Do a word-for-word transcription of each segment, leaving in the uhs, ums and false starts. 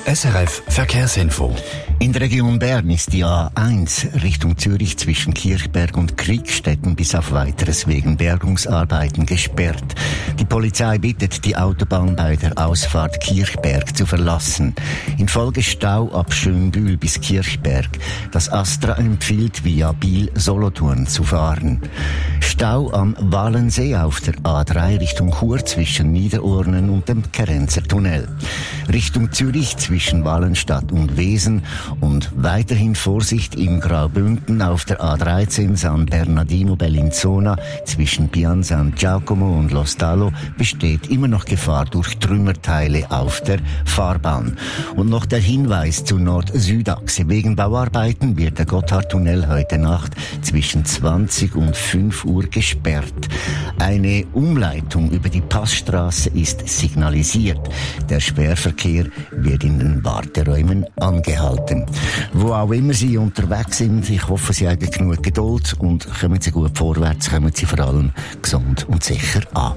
S R F Verkehrsinfo. In der Region Bern ist die A eins Richtung Zürich zwischen Kirchberg und Kriegstetten bis auf weiteres wegen Bergungsarbeiten gesperrt. Die Polizei bittet die Autobahn bei der Ausfahrt Kirchberg zu verlassen. Infolge Stau ab Schönbühl bis Kirchberg. Das Astra empfiehlt via Biel-Solothurn zu fahren. Stau am Walensee auf der A drei Richtung Chur zwischen Niederurnen und dem Kerenzer Tunnel. Richtung Zürich zwischen Wallenstadt und Wesen und weiterhin Vorsicht im Graubünden auf der A dreizehn San Bernardino Bellinzona zwischen Pian San Giacomo und Lo Stallo besteht immer noch Gefahr durch Trümmerteile auf der Fahrbahn. Und noch der Hinweis zur Nord-Süd-Achse. Wegen Bauarbeiten wird der Gotthardtunnel heute Nacht zwischen zwanzig und fünf Uhr gesperrt. Eine Umleitung über die Passstraße ist signalisiert. Der Sperrverkehr wird in den Warteräumen angehalten. Wo auch immer Sie unterwegs sind, ich hoffe, Sie haben genug Geduld und kommen Sie gut vorwärts, kommen Sie vor allem gesund und sicher an.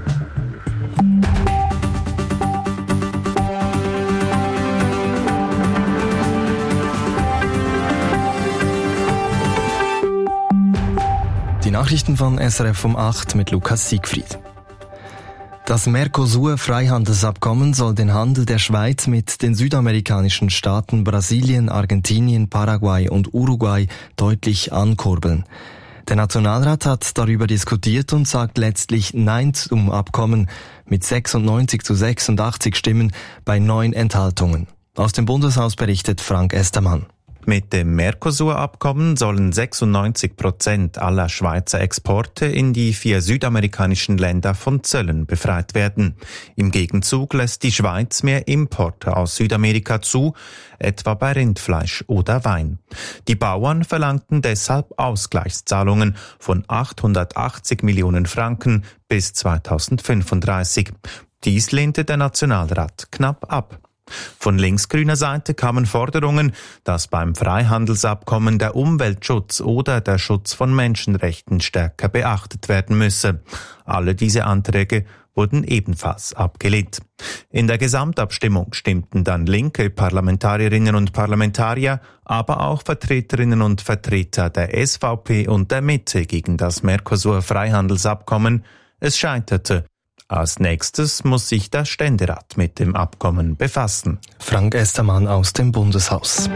Die Nachrichten von S R F um acht mit Lukas Siegfried. Das Mercosur-Freihandelsabkommen soll den Handel der Schweiz mit den südamerikanischen Staaten Brasilien, Argentinien, Paraguay und Uruguay deutlich ankurbeln. Der Nationalrat hat darüber diskutiert und sagt letztlich Nein zum Abkommen mit sechsundneunzig zu sechsundachtzig Stimmen bei neun Enthaltungen. Aus dem Bundeshaus berichtet Frank Estermann. Mit dem Mercosur-Abkommen sollen sechsundneunzig Prozent aller Schweizer Exporte in die vier südamerikanischen Länder von Zöllen befreit werden. Im Gegenzug lässt die Schweiz mehr Importe aus Südamerika zu, etwa bei Rindfleisch oder Wein. Die Bauern verlangten deshalb Ausgleichszahlungen von achthundertachtzig Millionen Franken bis zweitausendfünfunddreißig. Dies lehnte der Nationalrat knapp ab. Von linksgrüner Seite kamen Forderungen, dass beim Freihandelsabkommen der Umweltschutz oder der Schutz von Menschenrechten stärker beachtet werden müsse. Alle diese Anträge wurden ebenfalls abgelehnt. In der Gesamtabstimmung stimmten dann linke Parlamentarierinnen und Parlamentarier, aber auch Vertreterinnen und Vertreter der S V P und der Mitte gegen das Mercosur-Freihandelsabkommen. Es scheiterte. Als nächstes muss sich der Ständerat mit dem Abkommen befassen. Frank Estermann aus dem Bundeshaus.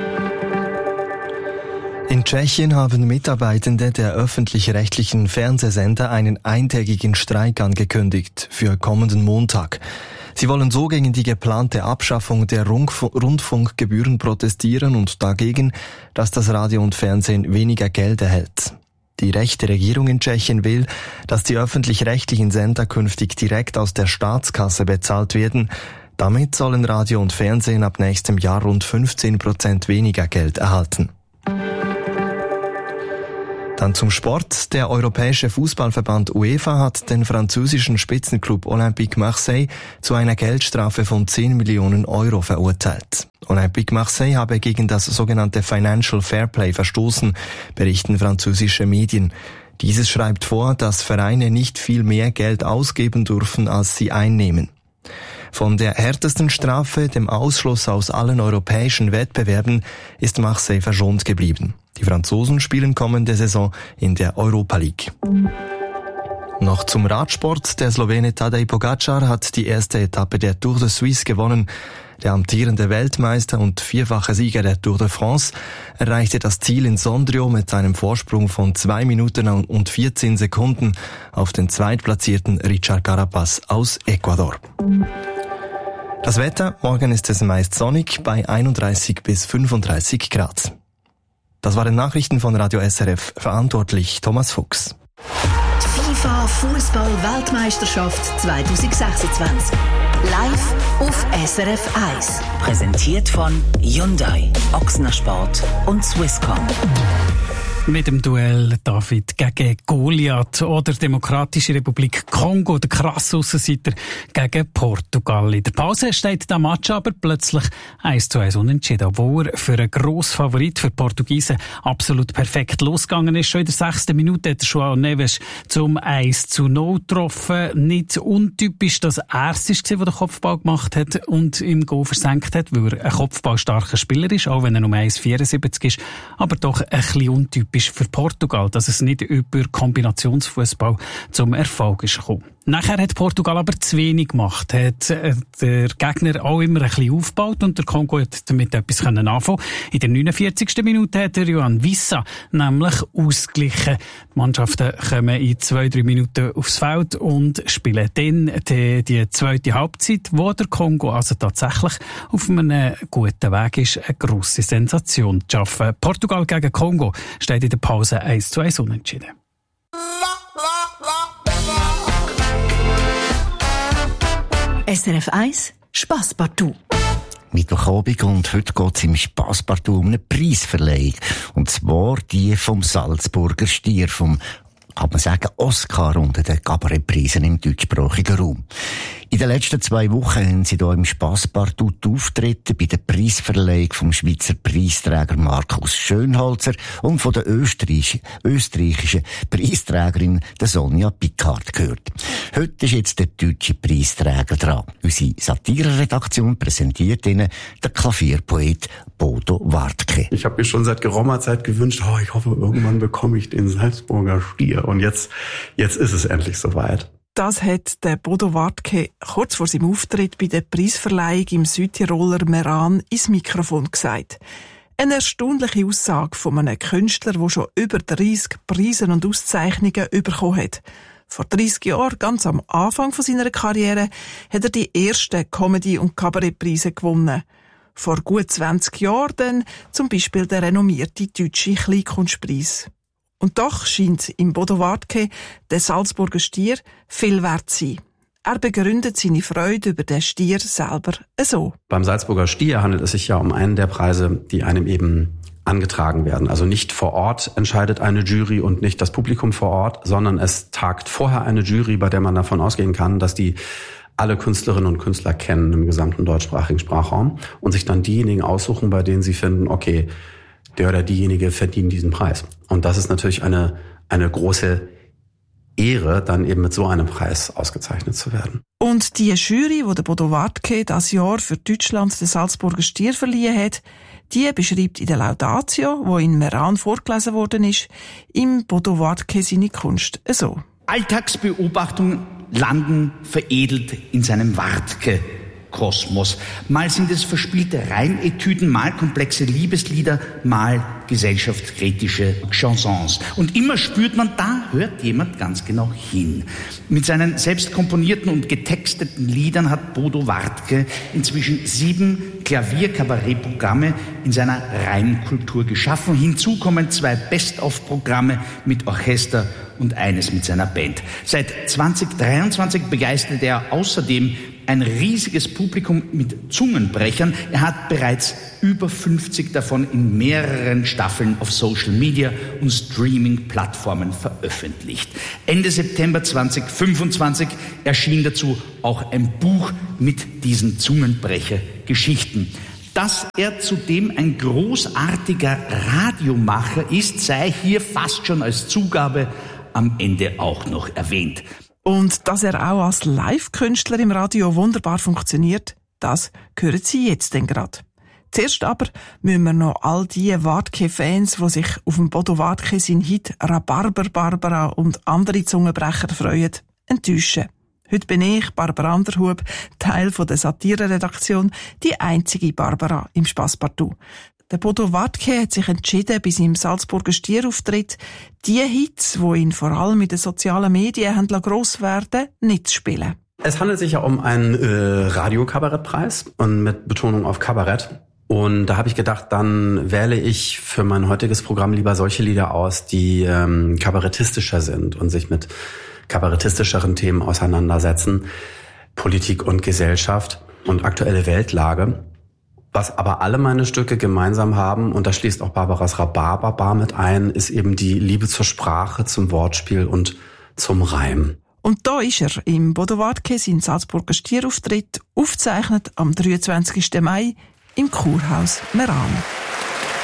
In Tschechien haben Mitarbeitende der öffentlich-rechtlichen Fernsehsender einen eintägigen Streik angekündigt für kommenden Montag. Sie wollen so gegen die geplante Abschaffung der Rundfunkgebühren protestieren und dagegen, dass das Radio und Fernsehen weniger Geld erhält. Die rechte Regierung in Tschechien will, dass die öffentlich-rechtlichen Sender künftig direkt aus der Staatskasse bezahlt werden. Damit sollen Radio und Fernsehen ab nächstem Jahr rund fünfzehn Prozent weniger Geld erhalten. Dann zum Sport. Der Europäische Fußballverband UEFA hat den französischen Spitzenklub Olympique Marseille zu einer Geldstrafe von zehn Millionen Euro verurteilt. Olympique Marseille habe gegen das sogenannte Financial Fairplay verstoßen, berichten französische Medien. Dieses schreibt vor, dass Vereine nicht viel mehr Geld ausgeben dürfen, als sie einnehmen. Von der härtesten Strafe, dem Ausschluss aus allen europäischen Wettbewerben, ist Marseille verschont geblieben. Die Franzosen spielen kommende Saison in der Europa League. Noch zum Radsport. Der Slowene Tadej Pogačar hat die erste Etappe der Tour de Suisse gewonnen. Der amtierende Weltmeister und vierfache Sieger der Tour de France erreichte das Ziel in Sondrio mit einem Vorsprung von zwei Minuten und vierzehn Sekunden auf den zweitplatzierten Richard Carapaz aus Ecuador. Das Wetter, morgen ist es meist sonnig bei einunddreißig bis fünfunddreißig Grad. Das waren Nachrichten von Radio S R F, verantwortlich Thomas Fuchs. Die FIFA Fußball-Weltmeisterschaft zwanzig sechsundzwanzig. Live auf S R F eins. Präsentiert von Hyundai, Ochsner Sport und Swisscom. Mit dem Duell David gegen Goliath oder Demokratische Republik Kongo, der krasse Aussenseiter gegen Portugal. In der Pause steht der Match aber plötzlich eins zu eins unentschieden, obwohl er für einen grossen Favorit für die Portugiesen absolut perfekt losgegangen ist. Schon in der sechsten Minute hat João Neves zum eins zu null getroffen. Nicht untypisch, dass er es war, der den Kopfball gemacht hat und im Goal versenkt hat, weil er ein kopfballstarker Spieler ist, auch wenn er nur eins Komma vierundsiebzig ist, aber doch ein bisschen untypisch für Portugal, dass es nicht über Kombinationsfußball zum Erfolg ist gekommen. Nachher hat Portugal aber zu wenig gemacht, hat der Gegner auch immer ein bisschen aufgebaut und der Kongo hat damit etwas anfangen. In der neunundvierzigsten Minute hat der Yohan Wissa nämlich ausgeglichen. Die Mannschaften kommen in zwei, drei Minuten aufs Feld und spielen dann die, die zweite Halbzeit, wo der Kongo also tatsächlich auf einem guten Weg ist, eine grosse Sensation zu schaffen. Portugal gegen Kongo steht in der Pause eins zu eins unentschieden. S R F eins Spasspartout. Mittwochabend und heute geht es im Spasspartout um eine Preisverleihung. Und zwar die vom Salzburger Stier, vom, kann man sagen, Oscar unter den Kabarettpreisen im deutschsprachigen Raum. In den letzten zwei Wochen haben sie hier im Spasspartout auftreten bei der Preisverleihung vom Schweizer Preisträger Markus Schönholzer und von der österreichischen, österreichischen Preisträgerin der Sonja Picard gehört. Heute ist jetzt der deutsche Preisträger dran. Unsere Satire-Redaktion präsentiert Ihnen den Klavierpoet Bodo Wartke. Ich habe mir schon seit geraumer Zeit gewünscht, oh, ich hoffe, irgendwann bekomme ich den Salzburger Stier. Und jetzt, jetzt ist es endlich soweit. Das hat der Bodo Wartke kurz vor seinem Auftritt bei der Preisverleihung im Südtiroler Meran ins Mikrofon gesagt. Eine erstaunliche Aussage von einem Künstler, der schon über dreissig Preise und Auszeichnungen bekommen hat. Vor dreissig Jahren, ganz am Anfang von seiner Karriere, hat er die ersten Comedy- und Kabarettpreise gewonnen. Vor gut zwanzig Jahren dann zum Beispiel der renommierte deutsche Kleinkunstpreis. Und doch scheint im Bodo Wartke der Salzburger Stier viel wert zu sein. Er begründet seine Freude über den Stier selber so. Beim Salzburger Stier handelt es sich ja um einen der Preise, die einem eben angetragen werden. Also nicht vor Ort entscheidet eine Jury und nicht das Publikum vor Ort, sondern es tagt vorher eine Jury, bei der man davon ausgehen kann, dass die alle Künstlerinnen und Künstler kennen im gesamten deutschsprachigen Sprachraum und sich dann diejenigen aussuchen, bei denen sie finden, okay, der oder diejenige verdient diesen Preis. Und das ist natürlich eine, eine große Ehre, dann eben mit so einem Preis ausgezeichnet zu werden. Und die Jury, die der Bodo Wartke das Jahr für Deutschland den Salzburger Stier verliehen hat, die beschreibt in der Laudatio, wo in Meran vorgelesen worden ist, im Bodo Wartke seine Kunst so. Alltagsbeobachtungen landen veredelt in seinem Wartke. Kosmos. Mal sind es verspielte Reimetüden, mal komplexe Liebeslieder, mal gesellschaftskritische Chansons. Und immer spürt man, da hört jemand ganz genau hin. Mit seinen selbst komponierten und getexteten Liedern hat Bodo Wartke inzwischen sieben Klavier-Kabarett-Programme in seiner Reimkultur geschaffen. Hinzu kommen zwei Best-of-Programme mit Orchester und eines mit seiner Band. Seit zwanzig dreiundzwanzig begeistert er außerdem ein riesiges Publikum mit Zungenbrechern. Er hat bereits über fünfzig davon in mehreren Staffeln auf Social Media und Streaming-Plattformen veröffentlicht. Ende September zwanzig fünfundzwanzig erschien dazu auch ein Buch mit diesen Zungenbrecher-Geschichten. Dass er zudem ein großartiger Radiomacher ist, sei hier fast schon als Zugabe am Ende auch noch erwähnt. Und dass er auch als Live-Künstler im Radio wunderbar funktioniert, das hören Sie jetzt denn gerade. Zuerst aber müssen wir noch all die Wartke-Fans, die sich auf dem Bodo Wartke seinen Hit Rhabarber Barbara und andere Zungenbrecher freuen, enttäuschen. Heute bin ich, Barbara Anderhub, Teil von der Satire-Redaktion, die einzige Barbara im Spasspartout. Der Bodo Wartke hat sich entschieden, bei seinem Salzburger Stierauftritt die Hits, die ihn vor allem in den sozialen Medien haben gross werden, nicht zu spielen. Es handelt sich ja um einen äh, Radio-Kabarettpreis und mit Betonung auf Kabarett. Und da habe ich gedacht, dann wähle ich für mein heutiges Programm lieber solche Lieder aus, die ähm, kabarettistischer sind und sich mit kabarettistischeren Themen auseinandersetzen. Politik und Gesellschaft und aktuelle Weltlage. Was aber alle meine Stücke gemeinsam haben, und da schließt auch Barbaras Rhabarberbar mit ein, ist eben die Liebe zur Sprache, zum Wortspiel und zum Reim. Und da ist er, im Bodo Wartke, sein Salzburger Stierauftritt, aufgezeichnet am dreiundzwanzigsten Mai im Kurhaus Meran.